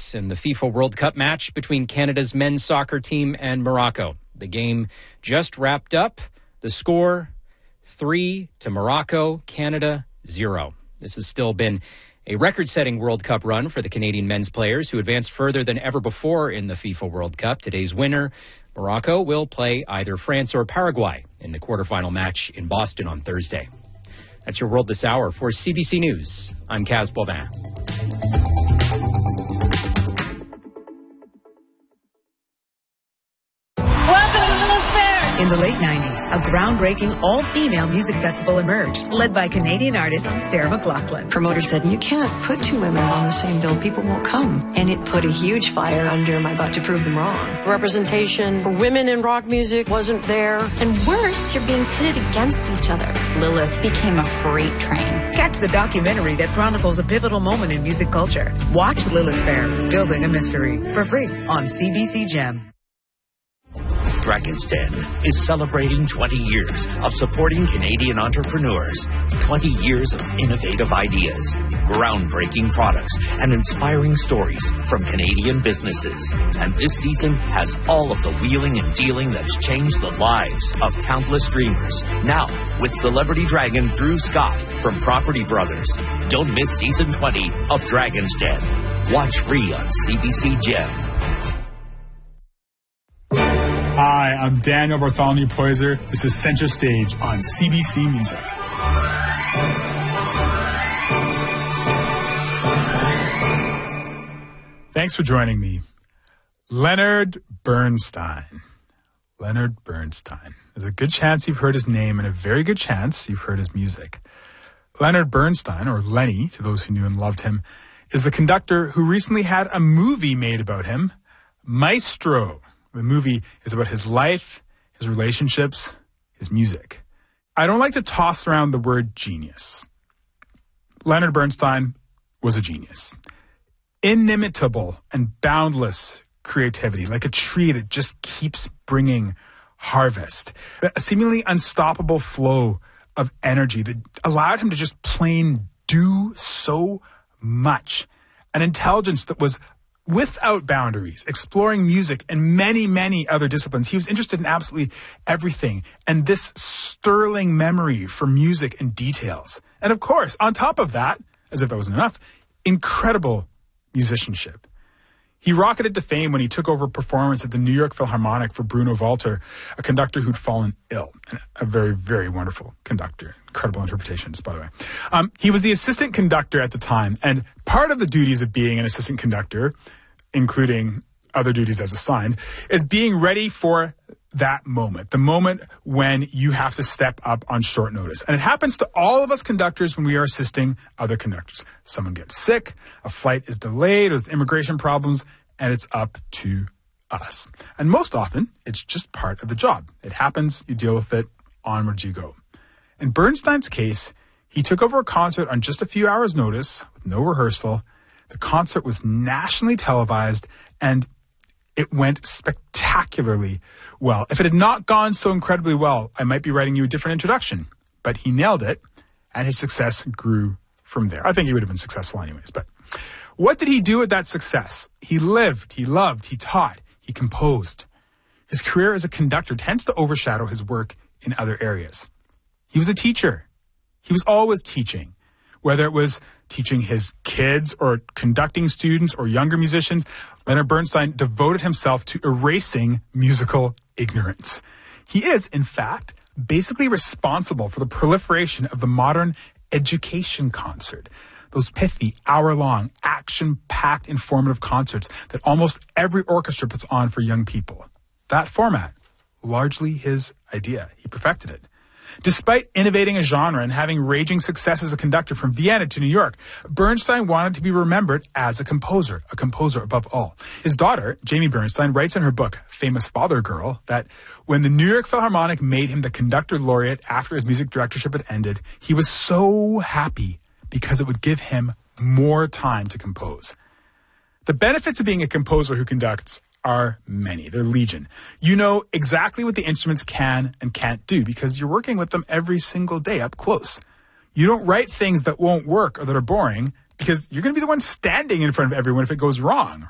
tonight in the FIFA World Cup match between Canada's men's soccer team and Morocco. The game just wrapped up. The score, 3 to Morocco, Canada 0. This has still been a record-setting World Cup run for the Canadian men's players who advanced further than ever before in the FIFA World Cup. Today's winner, Morocco, will play either France or Paraguay in the quarterfinal match in Boston on Thursday. That's your World This Hour. For CBC News, I'm Kaz Bovin. In the late 90s, a groundbreaking all-female music festival emerged, led by Canadian artist Sarah McLachlan. Promoter said, you can't put two women on the same bill. People won't come. And it put a huge fire under my butt to prove them wrong. Representation for women in rock music wasn't there. And worse, you're being pitted against each other. Lilith became a freight train. Catch the documentary that chronicles a pivotal moment in music culture. Watch Lilith Fair, Building a Mystery, for free on CBC Gem. Dragon's Den is celebrating 20 years of supporting Canadian entrepreneurs, 20 years of innovative ideas, groundbreaking products, and inspiring stories from Canadian businesses. And this season has all of the wheeling and dealing that's changed the lives of countless dreamers. Now, with celebrity dragon Drew Scott from Property Brothers. Don't miss season 20 of Dragon's Den. Watch free on CBC Gem. Hi, I'm Daniel Bartholomew Poyser. This is Center Stage on CBC Music. Thanks for joining me. Leonard Bernstein. Leonard Bernstein. There's a good chance you've heard his name and a very good chance you've heard his music. Leonard Bernstein, or Lenny to those who knew and loved him, is the conductor who recently had a movie made about him, Maestro. The movie is about his life, his relationships, his music. I don't like to toss around the word genius. Leonard Bernstein was a genius. Inimitable and boundless creativity, like a tree that just keeps bringing harvest. A seemingly unstoppable flow of energy that allowed him to just plain do so much. An intelligence that was without boundaries, exploring music and many, many other disciplines. He was interested in absolutely everything. And this sterling memory for music and details. And of course, on top of that, as if that wasn't enough, incredible musicianship. He rocketed to fame when he took over performance at the New York Philharmonic for Bruno Walter, a conductor who'd fallen ill. A very, very wonderful conductor. Incredible interpretations, by the way. He was the assistant conductor at the time, and part of the duties of being an assistant conductor, including other duties as assigned, is being ready for that moment, the moment when you have to step up on short notice. And it happens to all of us conductors when we are assisting other conductors. Someone gets sick, a flight is delayed, there's immigration problems, and it's up to us. And most often, it's just part of the job. It happens, you deal with it, onwards you go. In Bernstein's case, he took over a concert on just a few hours' notice, with no rehearsal. The concert was nationally televised, and it went spectacularly well. If it had not gone so incredibly well, I might be writing you a different introduction. But he nailed it, and his success grew from there. I think he would have been successful anyways. But what did he do with that success? He lived, he loved, he taught, he composed. His career as a conductor tends to overshadow his work in other areas. He was a teacher. He was always teaching, whether it was teaching his kids or conducting students or younger musicians. Leonard Bernstein devoted himself to erasing musical ignorance. He is, in fact, basically responsible for the proliferation of the modern education concert. Those pithy, hour-long, action-packed, informative concerts that almost every orchestra puts on for young people. That format, largely his idea. He perfected it. Despite innovating a genre and having raging success as a conductor from Vienna to New York, Bernstein wanted to be remembered as a composer above all. His daughter, Jamie Bernstein, writes in her book, Famous Father Girl, that when the New York Philharmonic made him the conductor laureate after his music directorship had ended, he was so happy because it would give him more time to compose. The benefits of being a composer who conducts are many. They're legion. You know exactly what the instruments can and can't do because you're working with them every single day up close. You don't write things that won't work or that are boring because you're going to be the one standing in front of everyone if it goes wrong,